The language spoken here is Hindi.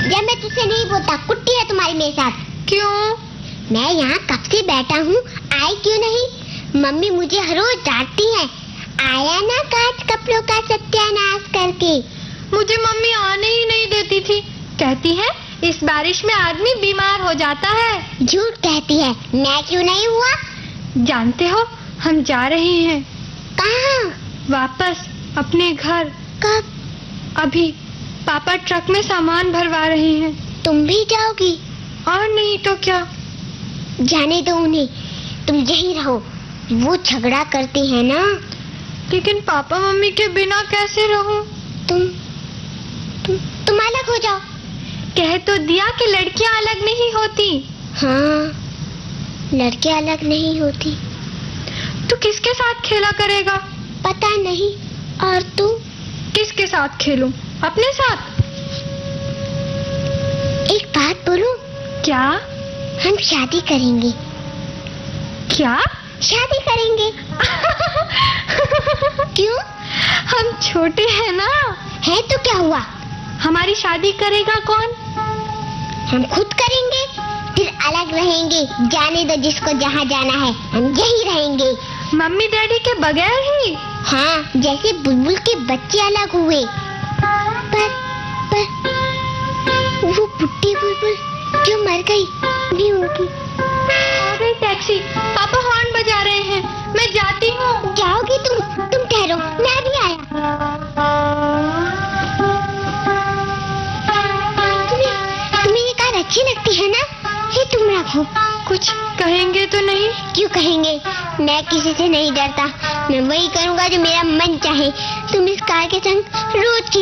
जब मैं तुझसे नहीं बोलता, कुट्टी है तुम्हारी मेरे साथ। क्यों? मैं यहाँ कब से बैठा हूँ, आई क्यों नहीं? मम्मी मुझे हर रोज डांटती है, आया ना कांच कपड़ों का सत्यानाश करके। मुझे मम्मी आने ही नहीं देती थी, कहती है इस बारिश में आदमी बीमार हो जाता है। झूठ कहती है, मैं क्यों नहीं हुआ? जानते हो, हम जा रहे हैं। कहाँ? वापस अपने घर। कब? अभी। पापा ट्रक में सामान भरवा रहे हैं। तुम भी जाओगी? और नहीं तो क्या। जाने दो उन्हें, तुम यहीं रहो। वो झगड़ा करते हैं ना। लेकिन पापा मम्मी के बिना कैसे रहूं? तुम अलग हो जाओ। कह तो दिया कि लड़कियां अलग नहीं होती। हाँ, लड़कियां अलग नहीं होती। तू किसके साथ खेला करेगा? पता नहीं। और तू? किसके साथ खेलूं? अपने साथ। एक बात बोलूं? क्या? हम शादी करेंगे। क्या? शादी करेंगे। क्यों? हम छोटे हैं ना। है तो क्या हुआ? हमारी शादी करेगा कौन? हम खुद करेंगे, फिर अलग रहेंगे। जाने दो जिसको जहाँ जाना है, हम यही रहेंगे। मम्मी डैडी के बगैर ही? हाँ, जैसे बुलबुल के बच्चे अलग हुए। पर वो बुड्ढी बुलबुल जो मर गई, भी उनकी। आ गई टैक्सी। पापा हॉर्न बजा रहे हैं, मैं जाती हूँ। जाओगी तुम ठहरो, मैं भी आया। तुम्हें ये कार अच्छी लगती है ना? ये तुम रखो। कुछ कहेंगे तो नहीं? क्यों कहेंगे? मैं किसी से नहीं डरता। मैं वही करूँगा जो मेरा मन चाहे। तुम इस कार के संग रोज